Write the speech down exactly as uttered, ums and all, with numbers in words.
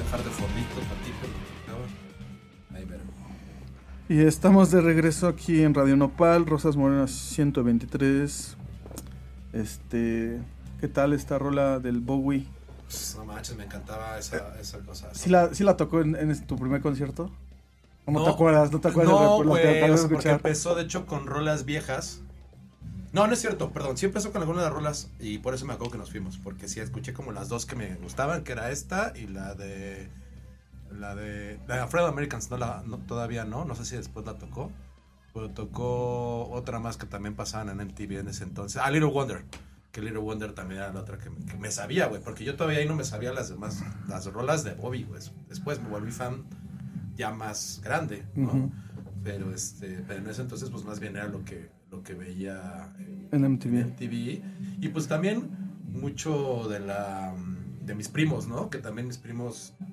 dejar de fondito tantito. ¿No? Ahí veremos. Y estamos de regreso aquí en Radio Nopal, Rosas Morenas ciento veintitrés. Este, ¿qué tal esta rola del Bowie? Pues, no manches, me encantaba esa, esa cosa. ¿Sí la, ¿Sí la tocó en, en tu primer concierto? ¿O no, No, te acuerdas? ¿No te acuerdas? No, de güey, que acabas o de sea, porque escuchar? empezó de hecho con rolas viejas. No, no es cierto, perdón, sí empezó con algunas de las rolas y por eso me acuerdo que nos fuimos, porque sí escuché como las dos que me gustaban, que era esta y la de la de la de Afraid Americans, no la no, todavía no, no sé si después la tocó, pero tocó otra más que también pasaban en M T V en ese entonces, ah, Little Wonder, que Little Wonder también era la otra que, que me sabía, güey, porque yo todavía ahí no me sabía las demás, las rolas de Bobby, güey, después me volví fan ya más grande, ¿no? Uh-huh. Pero este, pero en ese entonces pues más bien era lo que lo que veía en, en M T V. En M T V. Y pues también mucho de la de mis primos, ¿no? Que también mis primos